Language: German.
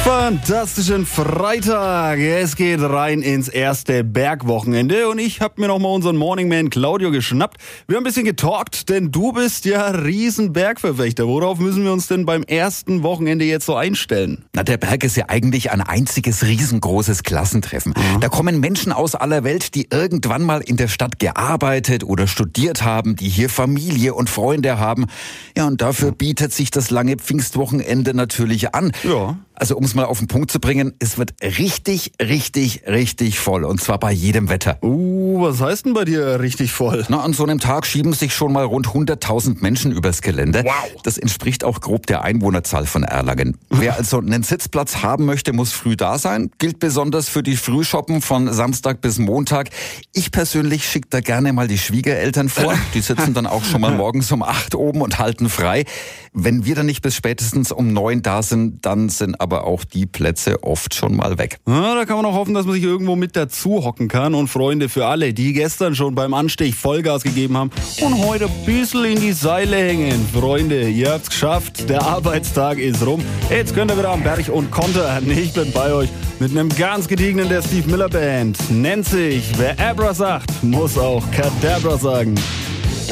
Fantastischen Freitag. Es geht rein ins erste Bergwochenende und ich habe mir nochmal unseren Morningman Claudio geschnappt. Wir haben ein bisschen getalkt, denn du bist ja Riesenbergverfechter. Worauf müssen wir uns denn beim ersten Wochenende jetzt so einstellen? Na, der Berg ist ja eigentlich ein einziges riesengroßes Klassentreffen. Da kommen Menschen aus aller Welt, die irgendwann mal in der Stadt gearbeitet oder studiert haben, die hier Familie und Freunde haben. Ja, und dafür bietet sich das lange Pfingstwochenende natürlich an. Ja. Also um es mal auf den Punkt zu bringen, es wird richtig, richtig, richtig voll. Und zwar bei jedem Wetter. Was heißt denn bei dir richtig voll? Na, an so einem Tag schieben sich schon mal rund 100.000 Menschen übers Gelände. Wow. Das entspricht auch grob der Einwohnerzahl von Erlangen. Wer also einen Sitzplatz haben möchte, muss früh da sein. Gilt besonders für die Frühshoppen von Samstag bis Montag. Ich persönlich schicke da gerne mal die Schwiegereltern vor. Die sitzen dann auch schon mal morgens um 8 oben und halten frei. Wenn wir dann nicht bis spätestens um 9 da sind, dann sind aber auch die Plätze oft schon mal weg. Ja, da kann man auch hoffen, dass man sich irgendwo mit dazu hocken kann. Und Freunde, für alle, die gestern schon beim Anstich Vollgas gegeben haben und heute ein bisschen in die Seile hängen. Freunde, ihr habt's geschafft. Der Arbeitstag ist rum. Jetzt könnt ihr wieder am Berg und kontern. Ich bin bei euch mit einem ganz gediegenen der Steve Miller Band. Nennt sich, wer Abra sagt, muss auch Kadabra sagen.